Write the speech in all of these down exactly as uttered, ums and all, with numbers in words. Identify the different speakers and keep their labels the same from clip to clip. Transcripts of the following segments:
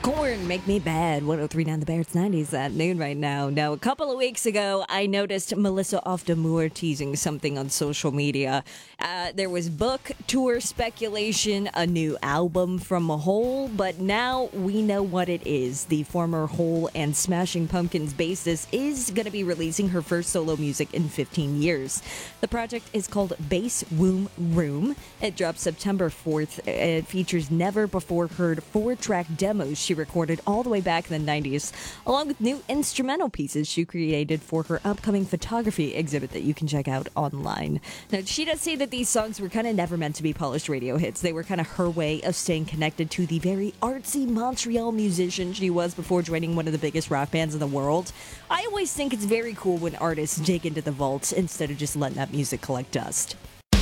Speaker 1: Corn, Make Me Bad, one oh three point nine The Bear. It's nineties at noon right now. Now, a couple of weeks ago, I noticed Melissa Auf der Moor teasing something on social media. Uh, there was book tour speculation, a new album from Hole, but now we know what it is. The former Hole and Smashing Pumpkins bassist is going to be releasing her first solo music in fifteen years. The project is called Bass Womb Room. It drops September fourth. It features never-before-heard four-track demos she recorded all the way back in the nineties, along with new instrumental pieces she created for her upcoming photography exhibit that you can check out online. Now, she does say that these songs were kind of never meant to be polished radio hits. They were kind of her way of staying connected to the very artsy Montreal musician she was before joining one of the biggest rock bands in the world. I always think it's very cool when artists dig into the vaults instead of just letting that music collect dust.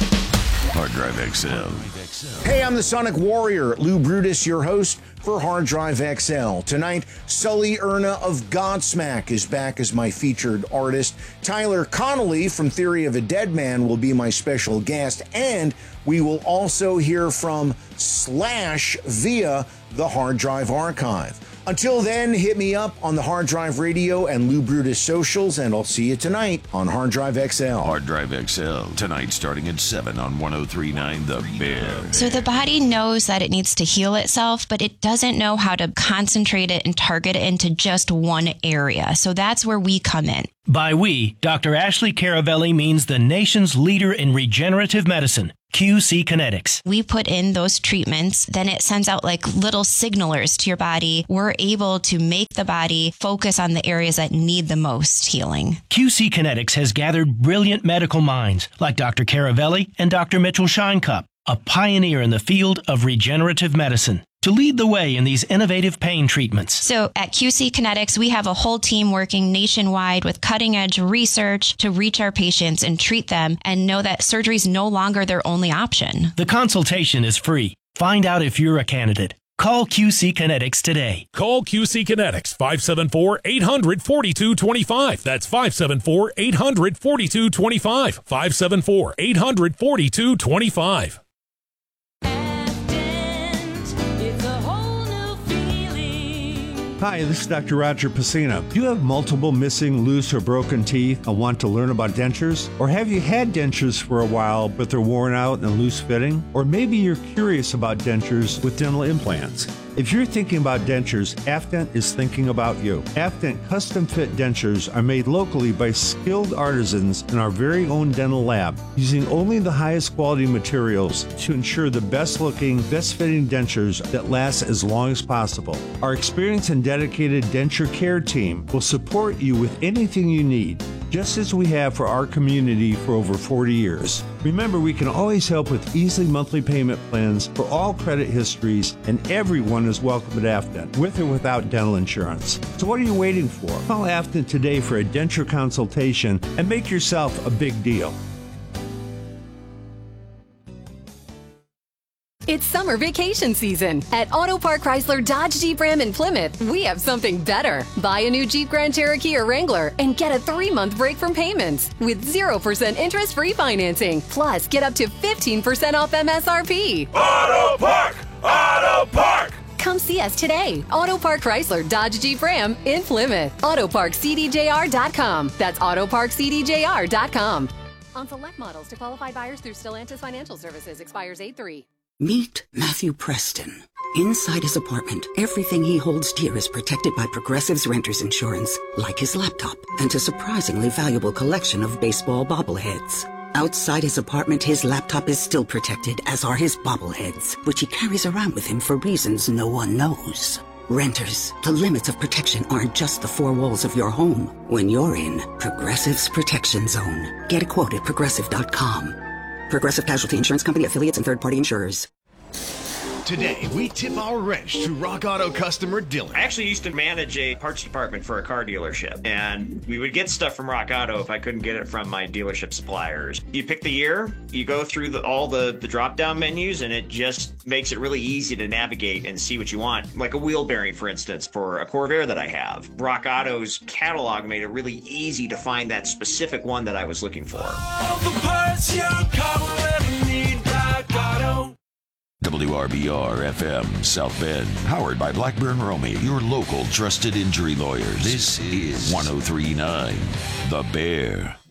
Speaker 2: Hard Drive X L.
Speaker 3: Hey, I'm the Sonic Warrior, Lou Brutus, your host for Hard Drive X L. Tonight, Sully Erna of Godsmack is back as my featured artist. Tyler Connolly from Theory of a Dead Man will be my special guest, and we will also hear from Slash via the Hard Drive Archive. Until then, hit me up on the Hard Drive Radio and Lou Brutus socials, and I'll see you tonight on Hard Drive X L.
Speaker 2: Hard Drive X L, tonight starting at seven on one oh three point nine The Bear.
Speaker 4: So the body knows that it needs to heal itself, but it doesn't know how to concentrate it and target it into just one area. So that's where we come in.
Speaker 5: By we, Doctor Ashley Caravelli means the nation's leader in regenerative medicine, Q C Kinetics.
Speaker 4: We put in those treatments, then it sends out like little signalers to your body. We're able to make the body focus on the areas that need the most healing.
Speaker 5: Q C Kinetics has gathered brilliant medical minds like Doctor Caravelli and Doctor Mitchell Scheinkup, a pioneer in the field of regenerative medicine, to lead the way in these innovative pain treatments.
Speaker 4: So at Q C Kinetics, we have a whole team working nationwide with cutting-edge research to reach our patients and treat them and know that surgery is no longer their only option.
Speaker 5: The consultation is free. Find out if you're a candidate. Call Q C Kinetics today.
Speaker 6: Call Q C Kinetics, five seven four, eight hundred, forty-two twenty-five. That's five seven four, eight hundred, forty-two twenty-five. five seven four, eight hundred, forty-two twenty-five.
Speaker 7: Hi, this is Doctor Roger Pacina. Do you have multiple missing, loose, or broken teeth and want to learn about dentures? Or have you had dentures for a while, but they're worn out and loose fitting? Or maybe you're curious about dentures with dental implants. If you're thinking about dentures, Afdent is thinking about you. Afdent custom fit dentures are made locally by skilled artisans in our very own dental lab, using only the highest quality materials to ensure the best looking, best fitting dentures that last as long as possible. Our experienced and dedicated denture care team will support you with anything you need, just as we have for our community for over forty years. Remember, we can always help with easy monthly payment plans for all credit histories, and everyone is welcome at Afdent, with or without dental insurance. So what are you waiting for? Call Afdent today for a denture consultation and make yourself a big deal.
Speaker 8: It's summer vacation season. At Auto Park Chrysler Dodge Jeep Ram in Plymouth, we have something better. Buy a new Jeep Grand Cherokee or Wrangler and get a three-month break from payments with zero percent interest-free financing. Plus, get up to fifteen percent off M S R P.
Speaker 6: Auto Park! Auto Park!
Speaker 8: Come see us today. Auto Park Chrysler Dodge Jeep Ram in Plymouth. auto park c d j r dot com. That's auto park c d j r dot com. On select models to qualified buyers through Stellantis Financial Services. Expires eight three.
Speaker 9: Meet Matthew Preston. Inside his apartment, everything he holds dear is protected by Progressive's renter's insurance, like his laptop and a surprisingly valuable collection of baseball bobbleheads. Outside his apartment, his laptop is still protected, as are his bobbleheads, which he carries around with him for reasons no one knows. Renters, the limits of protection aren't just the four walls of your home. When you're in Progressive's Protection Zone, get a quote at progressive dot com. Progressive Casualty Insurance Company, affiliates, and third-party insurers.
Speaker 10: Today, we tip our wrench to Rock Auto customer Dylan.
Speaker 11: I actually used to manage a parts department for a car dealership, and we would get stuff from Rock Auto if I couldn't get it from my dealership suppliers. You pick the year, you go through the, all the, the drop-down menus, and it just makes it really easy to navigate and see what you want. Like a wheel bearing, for instance, for a Corvair that I have. Rock Auto's catalog made it really easy to find that specific one that I was looking for.
Speaker 2: W W R B R F M South Bend. Powered by Blackburn Romy, your local trusted injury lawyers. This is one oh three point nine The Bear.